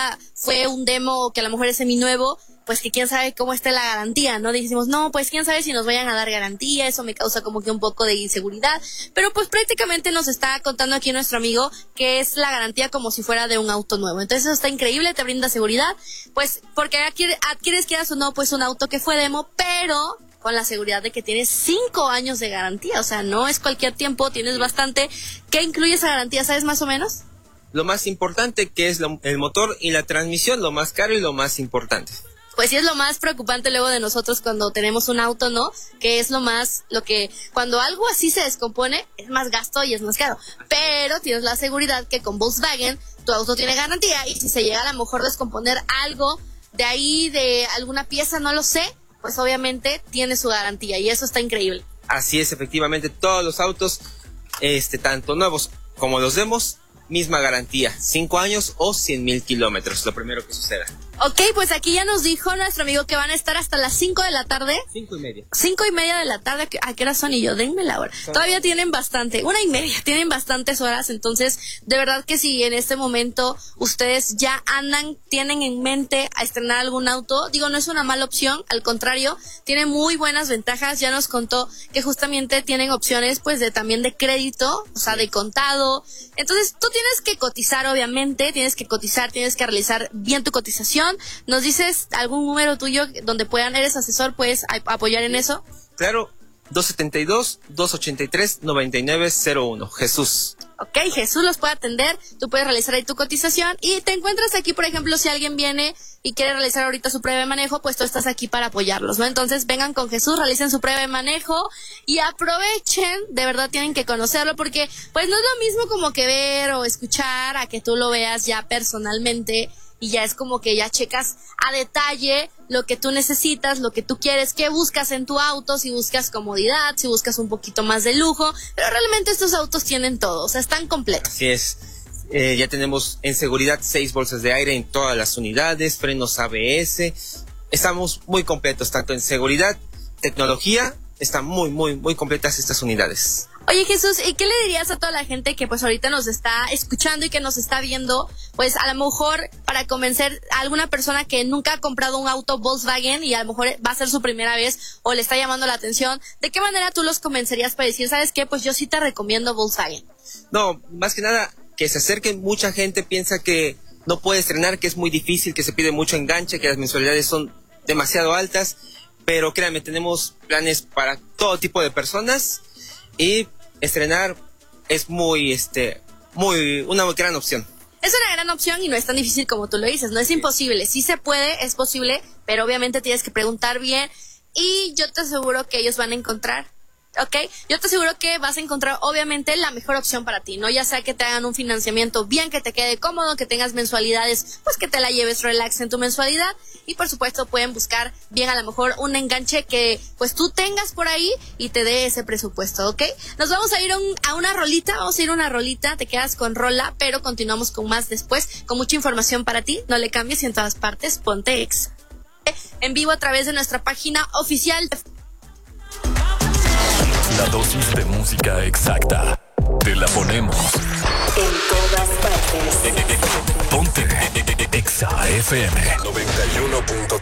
fue un demo que a lo mejor es seminuevo, pues que quién sabe cómo esté la garantía, ¿no? Decimos, no, pues quién sabe si nos vayan a dar garantía, eso me causa como que un poco de inseguridad, pero pues prácticamente nos está contando aquí nuestro amigo que es la garantía como si fuera de un auto nuevo. Entonces eso está increíble, te brinda seguridad, pues porque adquieres, quieras o no, pues un auto que fue demo, pero con la seguridad de que tienes 5 años de garantía, o sea, no es cualquier tiempo, tienes bastante. ¿Qué incluye esa garantía? ¿Sabes más o menos? Lo más importante que es el motor y la transmisión, lo más caro y lo más importante. Pues sí, es lo más preocupante luego de nosotros cuando tenemos un auto, ¿no? Que es cuando algo así se descompone, es más gasto y es más caro. Pero tienes la seguridad que con Volkswagen tu auto tiene garantía y si se llega a lo mejor descomponer algo de ahí, de alguna pieza, no lo sé, pues obviamente tiene su garantía y eso está increíble. Así es, efectivamente, todos los autos, tanto nuevos como los demos, misma garantía, 5 años o 100,000 kilómetros, lo primero que suceda. Ok, pues aquí ya nos dijo nuestro amigo que van a estar hasta las 5 de la tarde. 5:30. 5:30 de la tarde. ¿A qué hora son? Y yo, denme la hora. Todavía tienen bastante, 1:30, tienen bastantes horas. Entonces, de verdad que si en este momento ustedes ya tienen en mente a estrenar algún auto, digo, no es una mala opción, al contrario, tiene muy buenas ventajas. Ya nos contó que justamente tienen opciones, pues, también de crédito, o sea, de contado. Entonces, tú tienes que cotizar, obviamente, tienes que realizar bien tu cotización. ¿Nos dices algún número tuyo donde eres asesor, puedes apoyar en eso? Claro, 272-283-9901, Jesús. Ok, Jesús los puede atender, tú puedes realizar ahí tu cotización y te encuentras aquí, por ejemplo, si alguien viene y quiere realizar ahorita su prueba de manejo, pues tú estás aquí para apoyarlos, ¿no? Entonces vengan con Jesús, realicen su prueba de manejo y aprovechen, de verdad tienen que conocerlo porque pues no es lo mismo como que ver o escuchar a que tú lo veas ya personalmente. Y ya es como que ya checas a detalle lo que tú necesitas, lo que tú quieres, qué buscas en tu auto, si buscas comodidad, si buscas un poquito más de lujo, pero realmente estos autos tienen todo, o sea, están completos. Así es, ya tenemos en seguridad 6 bolsas de aire en todas las unidades, frenos ABS, estamos muy completos, tanto en seguridad, tecnología, están muy completas estas unidades. Oye Jesús, ¿y qué le dirías a toda la gente que pues ahorita nos está escuchando y que nos está viendo? Pues a lo mejor para convencer a alguna persona que nunca ha comprado un auto Volkswagen y a lo mejor va a ser su primera vez o le está llamando la atención, ¿de qué manera tú los convencerías para decir, sabes qué, pues yo sí te recomiendo Volkswagen? No, más que nada que se acerquen. Mucha gente piensa que no puede estrenar, que es muy difícil, que se pide mucho enganche, que las mensualidades son demasiado altas, pero créanme, tenemos planes para todo tipo de personas. Y estrenar es una gran opción. Es una gran opción y no es tan difícil como tú lo dices, no es imposible, sí se puede, es posible, pero obviamente tienes que preguntar bien y yo te aseguro que ellos van a encontrar, ¿ok? Yo te aseguro que vas a encontrar obviamente la mejor opción para ti, ¿no? Ya sea que te hagan un financiamiento bien, que te quede cómodo, que tengas mensualidades, pues que te la lleves relax en tu mensualidad y por supuesto pueden buscar bien a lo mejor un enganche que pues tú tengas por ahí y te dé ese presupuesto, ¿ok? Nos vamos a ir a una rolita, te quedas con rola, pero continuamos con más después, con mucha información para ti, no le cambies y en todas partes, ponte Exa. En vivo a través de nuestra página oficial. La dosis de música exacta. Te la ponemos en todas partes. Ponte Exa FM 91.3.